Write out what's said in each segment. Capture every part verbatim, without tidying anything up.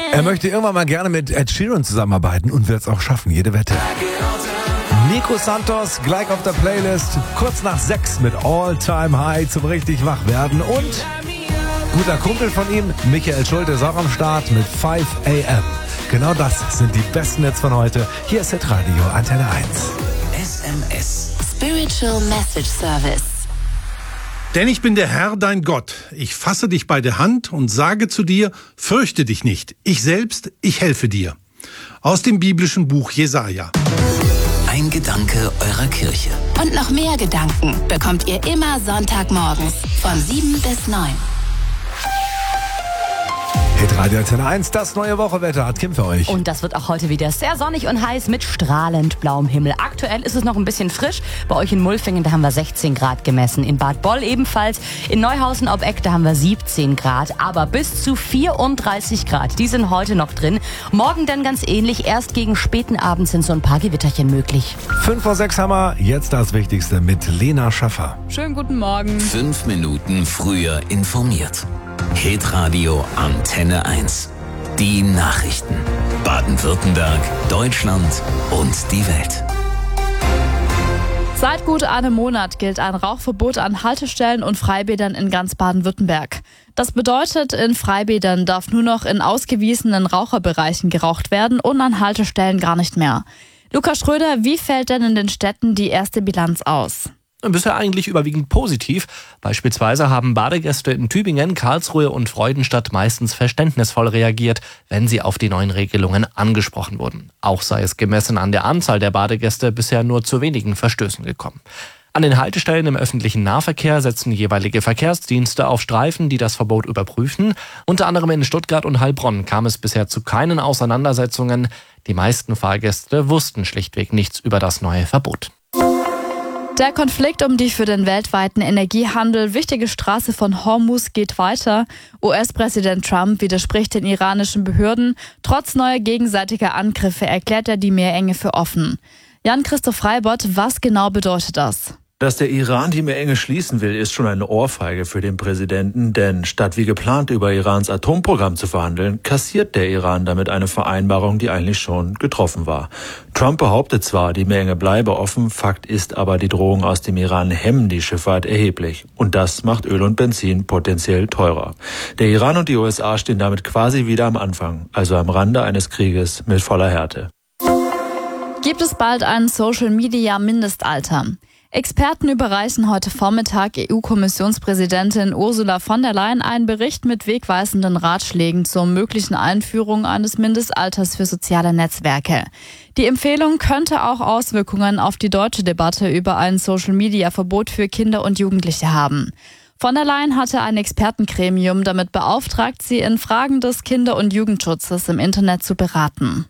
Er möchte irgendwann mal gerne mit Ed Sheeran zusammenarbeiten und wird es auch schaffen, jede Wette. Nico Santos gleich auf der Playlist, kurz nach sechs mit All Time High zum richtig wach werden. Und guter Kumpel von ihm, Michael Schulte, ist auch am Start mit five a m. Genau das sind die besten Hits von heute. Hier ist Hitradio Antenne eins. S M S Spiritual Message Service. Denn ich bin der Herr, dein Gott. Ich fasse dich bei der Hand und sage zu dir, fürchte dich nicht. Ich selbst, ich helfe dir. Aus dem biblischen Buch Jesaja. Ein Gedanke eurer Kirche. Und noch mehr Gedanken bekommt ihr immer Sonntagmorgens von sieben bis neun. Hitradio Antenne eins, das neue Wochewetter hat Kim für euch. Und das wird auch heute wieder sehr sonnig und heiß mit strahlend blauem Himmel. Aktuell ist es noch ein bisschen frisch. Bei euch in Mulfingen, da haben wir sechzehn Grad gemessen. In Bad Boll ebenfalls. In Neuhausen ob Eck, da haben wir siebzehn Grad. Aber bis zu vierunddreißig Grad, die sind heute noch drin. Morgen dann ganz ähnlich. Erst gegen späten Abend sind so ein paar Gewitterchen möglich. Fünf vor sechs haben wir jetzt das Wichtigste mit Lena Schaffer. Schönen guten Morgen. Fünf Minuten früher informiert. Hitradio Antenne eins. Die Nachrichten. Baden-Württemberg, Deutschland und die Welt. Seit gut einem Monat gilt ein Rauchverbot an Haltestellen und Freibädern in ganz Baden-Württemberg. Das bedeutet, in Freibädern darf nur noch in ausgewiesenen Raucherbereichen geraucht werden und an Haltestellen gar nicht mehr. Lukas Schröder, wie fällt denn in den Städten die erste Bilanz aus? Bisher eigentlich überwiegend positiv. Beispielsweise haben Badegäste in Tübingen, Karlsruhe und Freudenstadt meistens verständnisvoll reagiert, wenn sie auf die neuen Regelungen angesprochen wurden. Auch sei es gemessen an der Anzahl der Badegäste bisher nur zu wenigen Verstößen gekommen. An den Haltestellen im öffentlichen Nahverkehr setzen jeweilige Verkehrsdienste auf Streifen, die das Verbot überprüfen. Unter anderem in Stuttgart und Heilbronn kam es bisher zu keinen Auseinandersetzungen. Die meisten Fahrgäste wussten schlichtweg nichts über das neue Verbot. Der Konflikt um die für den weltweiten Energiehandel wichtige Straße von Hormuz geht weiter. U S-Präsident Trump widerspricht den iranischen Behörden. Trotz neuer gegenseitiger Angriffe erklärt er die Meerenge für offen. Jan-Christoph Freibott, was genau bedeutet das? Dass der Iran die Meerenge schließen will, ist schon eine Ohrfeige für den Präsidenten, denn statt wie geplant über Irans Atomprogramm zu verhandeln, kassiert der Iran damit eine Vereinbarung, die eigentlich schon getroffen war. Trump behauptet zwar, die Meerenge bleibe offen, Fakt ist aber, die Drohungen aus dem Iran hemmen die Schifffahrt erheblich. Und das macht Öl und Benzin potenziell teurer. Der Iran und die U S A stehen damit quasi wieder am Anfang, also am Rande eines Krieges mit voller Härte. Gibt es bald ein Social-Media-Mindestalter? Experten überreichen heute Vormittag E U-Kommissionspräsidentin Ursula von der Leyen einen Bericht mit wegweisenden Ratschlägen zur möglichen Einführung eines Mindestalters für soziale Netzwerke. Die Empfehlung könnte auch Auswirkungen auf die deutsche Debatte über ein Social-Media-Verbot für Kinder und Jugendliche haben. Von der Leyen hatte ein Expertengremium damit beauftragt, sie in Fragen des Kinder- und Jugendschutzes im Internet zu beraten.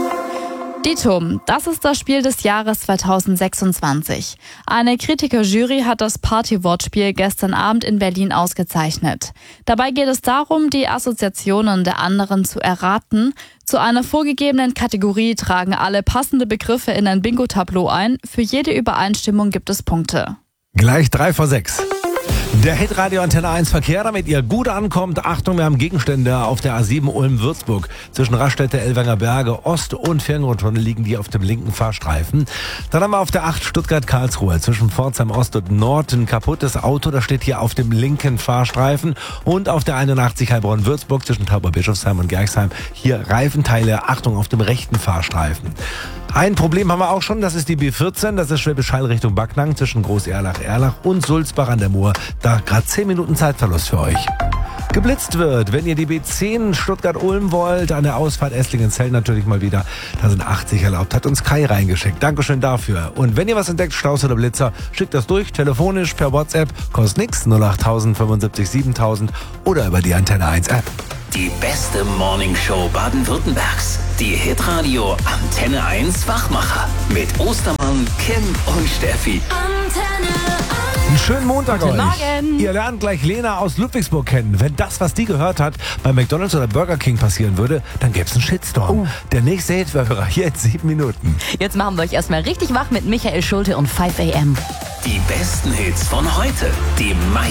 Dito, das ist das Spiel des Jahres zweitausendsechsundzwanzig. Eine Kritikerjury hat das Party-Wortspiel gestern Abend in Berlin ausgezeichnet. Dabei geht es darum, die Assoziationen der anderen zu erraten. Zu einer vorgegebenen Kategorie tragen alle passende Begriffe in ein Bingo-Tableau ein. Für jede Übereinstimmung gibt es Punkte. Gleich drei vor sechs. Der Hitradio Antenne eins Verkehr, damit ihr gut ankommt. Achtung, wir haben Gegenstände auf der A sieben Ulm-Würzburg. Zwischen Raststätte, Ellwanger Berge, Ost- und Fernrotunnel liegen die auf dem linken Fahrstreifen. Dann haben wir auf der acht Stuttgart-Karlsruhe zwischen Pforzheim Ost und Nord ein kaputtes Auto. Das steht hier auf dem linken Fahrstreifen. Und auf der einundachtzig Heilbronn-Würzburg zwischen Tauberbischofsheim und Gerxheim hier Reifenteile. Achtung, auf dem rechten Fahrstreifen. Ein Problem haben wir auch schon, das ist die B vierzehn, das ist Schwäbisch Hall Richtung Backnang zwischen Groß-Erlach-Erlach und Sulzbach an der Moor. Da gerade zehn Minuten Zeitverlust für euch. Geblitzt wird, wenn ihr die B zehn Stuttgart-Ulm wollt, an der Ausfahrt Esslingen-Zell natürlich mal wieder. Da sind achtzig erlaubt, hat uns Kai reingeschickt. Dankeschön dafür. Und wenn ihr was entdeckt, Staus oder Blitzer, schickt das durch, telefonisch, per WhatsApp, kostet nix, null acht null null fünfundsiebzig siebentausend oder über die Antenne eins App. Die beste Morningshow Baden-Württembergs. Die Hitradio Antenne eins Wachmacher. Mit Ostermann, Kim und Steffi. Antenne eins. Einen schönen Montag Guten euch. Morgen. Ihr lernt gleich Lena aus Ludwigsburg kennen. Wenn das, was die gehört hat, bei McDonald's oder Burger King passieren würde, dann gäbe es einen Shitstorm. Oh. Der nächste Hitverhörer hier in sieben Minuten. Jetzt machen wir euch erstmal richtig wach mit Michael Schulte und five a m. Die besten Hits von heute. Die meisten